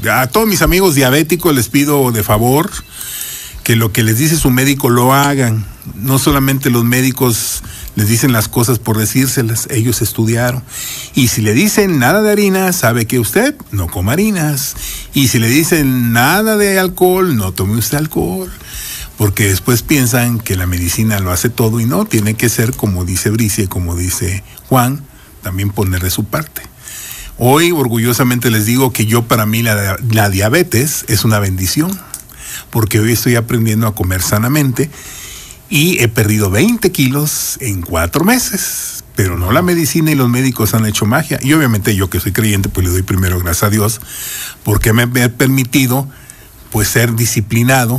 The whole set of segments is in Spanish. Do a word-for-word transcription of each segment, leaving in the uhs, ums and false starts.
A todos mis amigos diabéticos les pido de favor que lo que les dice su médico lo hagan. No solamente los médicos les dicen las cosas por decírselas, ellos estudiaron. Y si le dicen nada de harina, sabe que usted no coma harinas. Y si le dicen nada de alcohol, no tome usted alcohol. Porque después piensan que la medicina lo hace todo y no, tiene que ser como dice Bricia y como dice Juan, también poner de su parte. Hoy orgullosamente les digo que yo para mí la, la diabetes es una bendición, porque hoy estoy aprendiendo a comer sanamente y he perdido veinte kilos en cuatro meses, pero no la medicina y los médicos han hecho magia. Y obviamente yo que soy creyente, pues le doy primero gracias a Dios, porque me ha permitido pues ser disciplinado.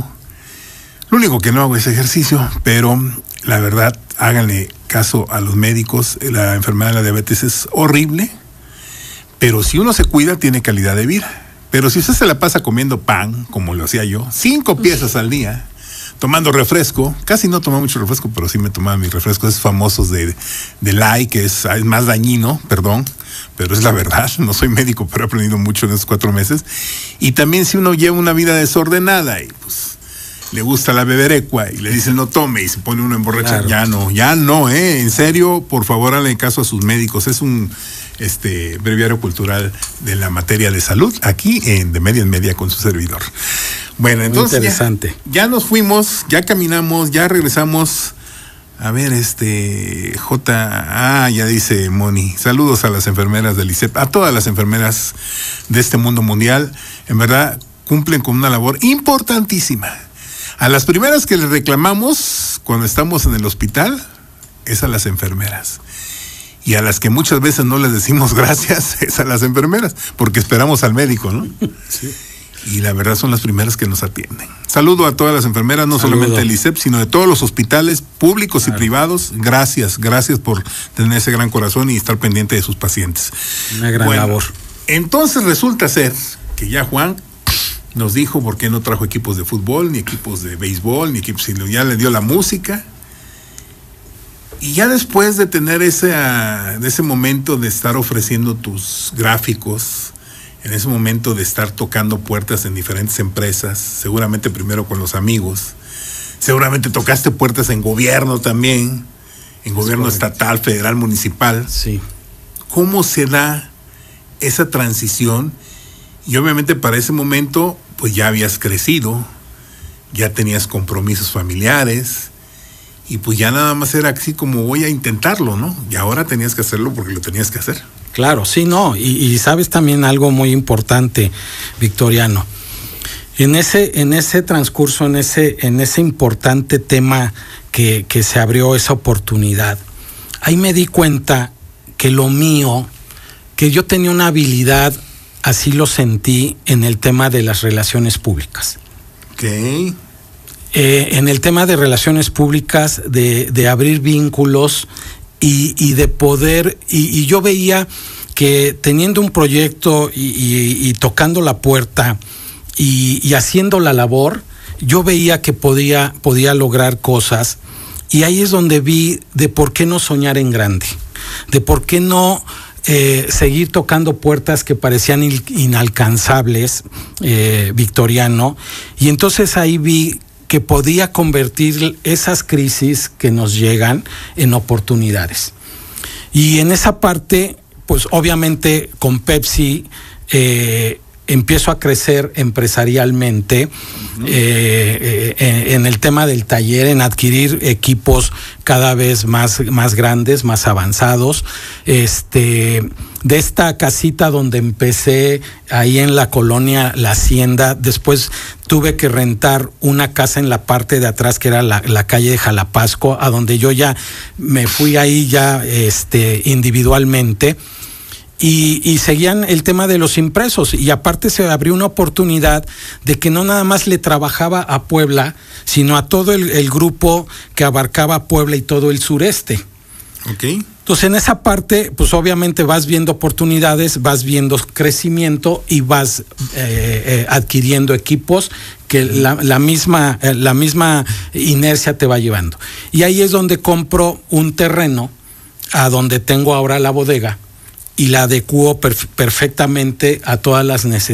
Lo único que no hago es ejercicio, pero la verdad, háganle caso a los médicos. La enfermedad de la diabetes es horrible, pero si uno se cuida, tiene calidad de vida. Pero si usted se la pasa comiendo pan, como lo hacía yo, cinco piezas al día, tomando refresco, casi no tomaba mucho refresco, pero sí me tomaba mis refrescos esos famosos de, de Light, que es, es más dañino, perdón, pero es la verdad, no soy médico, pero he aprendido mucho en esos cuatro meses. Y también si uno lleva una vida desordenada y pues le gusta la beberecua y le dicen no tome y se pone uno emborracha, claro. ya no, ya no, eh, en serio, por favor háganle caso a sus médicos. Es un este breviario cultural de la materia de salud aquí en De Media en Media con su servidor. Bueno, entonces interesante. Ya, ya nos fuimos, ya caminamos, ya regresamos. A ver, este J, ah, ya dice Moni, saludos a las enfermeras del I C E P, a todas las enfermeras de este mundo mundial, en verdad cumplen con una labor importantísima. A las primeras que les reclamamos cuando estamos en el hospital es a las enfermeras. Y a las que muchas veces no les decimos gracias es a las enfermeras, porque esperamos al médico, ¿no? Sí. Y la verdad son las primeras que nos atienden. Saludo a todas las enfermeras, no Saludo. solamente del I C E P, sino de todos los hospitales públicos claro. y privados. Gracias, gracias por tener ese gran corazón y estar pendiente de sus pacientes. Una gran bueno, labor. Entonces resulta ser que ya Juan nos dijo por qué no trajo equipos de fútbol, ni equipos de béisbol, ni equipos, sino ya le dio la música. Y ya después de tener ese, uh, de ese momento de estar ofreciendo tus gráficos, en ese momento de estar tocando puertas en diferentes empresas, seguramente primero con los amigos, seguramente tocaste puertas en gobierno también, en gobierno estatal, federal, municipal. Sí. ¿Cómo se da esa transición? Y obviamente para ese momento, pues ya habías crecido, ya tenías compromisos familiares, y pues ya nada más era así como voy a intentarlo, ¿no? Y ahora tenías que hacerlo porque lo tenías que hacer. Claro, sí, no, y, y sabes también algo muy importante, Victoriano. En ese, en ese transcurso, en ese, en ese importante tema que, que se abrió esa oportunidad, ahí me di cuenta que lo mío, que yo tenía una habilidad, así lo sentí, en el tema de las relaciones públicas. Ok. Eh, en el tema de relaciones públicas, de, de abrir vínculos y, y de poder, y, y yo veía que teniendo un proyecto y, y, y tocando la puerta y, y haciendo la labor, yo veía que podía, podía lograr cosas, y ahí es donde vi de por qué no soñar en grande, de por qué no eh, seguir tocando puertas que parecían in, inalcanzables, eh, Victoriano, y entonces ahí vi que podía convertir esas crisis que nos llegan en oportunidades. Y en esa parte, pues obviamente con Pepsi eh, empiezo a crecer empresarialmente, uh-huh. eh, eh, en el tema del taller, en adquirir equipos cada vez más, más grandes, más avanzados. Este, de esta casita donde empecé, ahí en la colonia La Hacienda, después tuve que rentar una casa en la parte de atrás, que era la, la calle de Jalapasco, a donde yo ya me fui ahí ya este, individualmente. Y, y seguían el tema de los impresos, y aparte se abrió una oportunidad de que no nada más le trabajaba a Puebla, sino a todo el, el grupo que abarcaba Puebla y todo el sureste. Okay. Entonces en esa parte, pues obviamente vas viendo oportunidades, vas viendo crecimiento y vas eh, eh, adquiriendo equipos que la, la misma eh, la misma inercia te va llevando. Y ahí es donde compro un terreno, a donde tengo ahora la bodega, y la adecuo perf- perfectamente a todas las necesidades